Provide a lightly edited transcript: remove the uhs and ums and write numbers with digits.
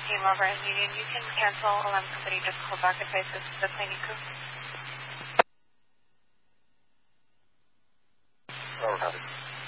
team over in Union. You can cancel alarm company, just call back if I assist the cleaning crew. Over, copy.